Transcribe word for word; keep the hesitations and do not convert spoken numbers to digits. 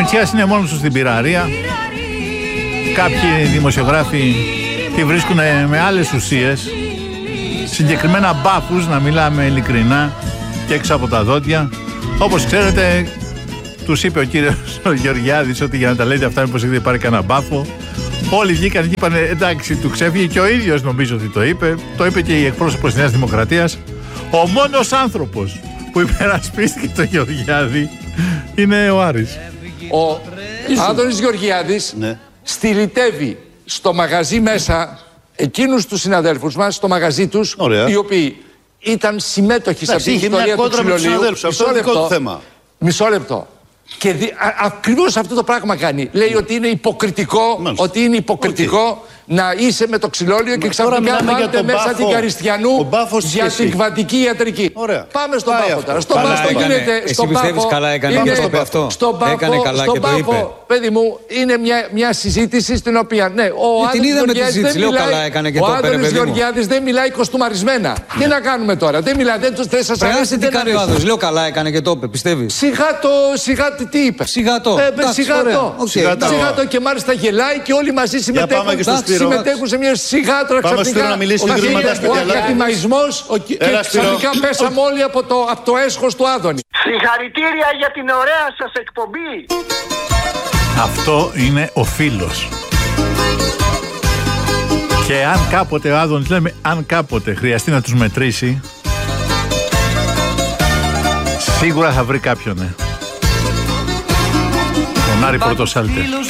Μητσιάς είναι μόνος του στην πυραρία. Κάποιοι δημοσιογράφοι τη βρίσκουν με άλλες ουσίες, συγκεκριμένα μπάφους, να μιλάμε ειλικρινά και έξω από τα δόντια. Όπως ξέρετε, τους είπε ο κύριος Γεωργιάδης ότι για να τα λέτε αυτά μήπως έχετε πάρει κανένα μπάφο. Όλοι βγήκαν και είπαν εντάξει, του ξέφυγε, και ο ίδιος νομίζω ότι το είπε. Το είπε και η εκπρόσωπος της Νέας Δημοκρατίας. Ο μόνος άνθρωπος που υπερασπίστηκε τον Γεωργιάδη είναι ο Άρης. Ο Άδωνης Γεωργιάδης ναι. στυλιτεύει στο μαγαζί μέσα εκείνους τους συναδέλφους μας, στο μαγαζί τους, Ωραία. οι οποίοι ήταν συμμέτοχοι σε αυτή την ιστορία του ξυλολίου. Μισό λεπτό. Μισό λεπτό. Και δι... ακριβώς αυτό το πράγμα κάνει. Λέει ότι είναι υποκριτικό, Μάλιστα. ότι είναι υποκριτικό okay. να είσαι με το ξυλόλιο και ξαφνικά βάλετε μέσα μπάφο. την Καριστιανού για την κβαντική ιατρική. Ωραία. Πάμε στον Πάει μπάφο τώρα. Στον καλά μπάφο έκανε. γίνεται. Εσύ πιστεύεις καλά έκανε είναι, και το είπε αυτό. Στον μπάφο, έκανε καλά στον και μπάφο, το είπε. παιδί μου, είναι μια, μια συζήτηση στην οποία ναι, ο Άδωνης Γεωργιάδης δεν μιλάει κοστούμαρισμένα. Τι να κάνουμε τώρα, δεν μιλάει, δεν σας αρέσει. Τι κάνει ο Άδωνης, λέω καλά έκανε και το είπε, πιστεύεις. Σιγά το, σιγά τι είπε. Σιγά το. Σιγά το και μάλιστα γελάει και όλοι μαζί συμμετέχουν, συμμετέχουν σε μια σιγάτρα ξαφνικά. Ο ακαδημαϊσμός, και ξαφνικά πέσαμε όλοι από το, από το έσχος του Άδωνη. Συγχαρητήρια για την ωραία σας εκπομπή. Αυτό είναι ο φίλος. Και αν κάποτε ο Άδωνης, λέμε αν κάποτε χρειαστεί να τους μετρήσει, σίγουρα θα βρει κάποιον, ναι. Τον Άρη Πρωτοσάλτε.